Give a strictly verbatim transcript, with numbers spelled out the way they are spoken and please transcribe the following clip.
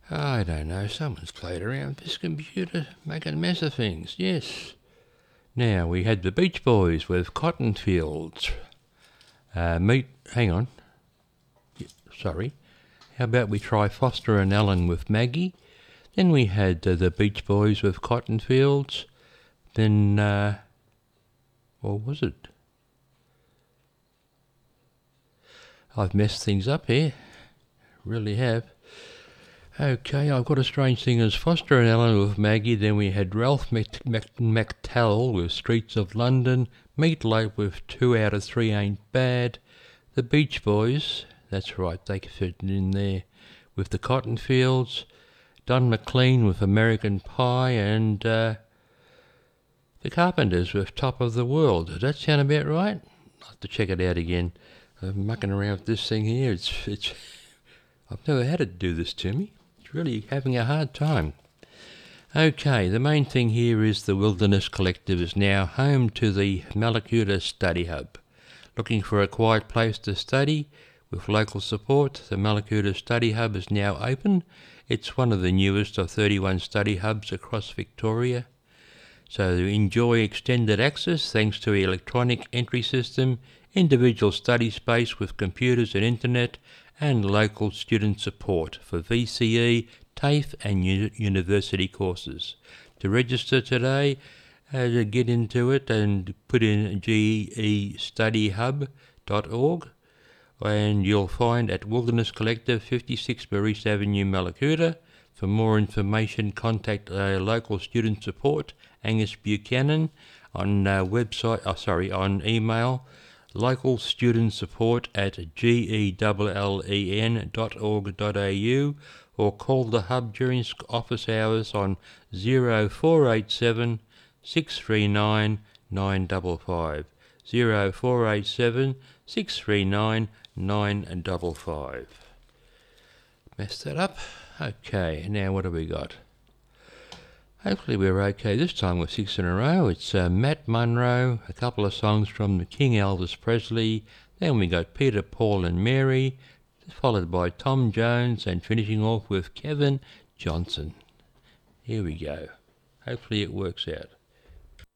I don't know, someone's played around with this computer, making a mess of things, yes. Now, we had the Beach Boys with Cotton Fields. Uh, meet, hang on, yeah, sorry. How about we try Foster and Allen with Maggie? Then we had uh, the Beach Boys with Cotton Fields. Then, uh, what was it? I've messed things up here, really have. Okay, I've got a Strange Thing as Foster and Allen with Maggie. Then we had Ralph Mc, Mc, McTell with Streets of London. Meat Loaf with Two Out of Three Ain't Bad. The Beach Boys, that's right, they fit in there, with the Cotton Fields. Don McLean with American Pie. And uh, the Carpenters with Top of the World. Does that sound about right? I'll have to check it out again. I'm mucking around with this thing here. It's, it's, I've never had it do this to me. Really having a hard time. Okay, the main thing here is the Wilderness Collective is now home to the Mallacoota Study Hub. Looking for a quiet place to study with local support, the Mallacoota Study Hub is now open. It's one of the newest of thirty-one study hubs across Victoria. So enjoy extended access thanks to the electronic entry system, individual study space with computers and internet, and local student support for V C E, TAFE and u- university courses. To register today, uh, to get into it and put in g e study hub dot org, and you'll find at Wilderness Collective, fifty-six Maurice Avenue, Mallacoota. For more information, contact uh, local student support, Angus Buchanan, on uh, website. Oh, sorry, on email, local student support at gellen dot org dot a u, or call the hub during office hours on zero four eight seven six three nine nine five five, zero four eight seven six three nine nine five five. Messed that up. Okay, now what have we got? Hopefully we're okay this time with six in a row. It's uh, Matt Monro, a couple of songs from the King Elvis Presley. Then we got Peter, Paul and Mary, followed by Tom Jones, and finishing off with Kevin Johnson. Here we go. Hopefully it works out.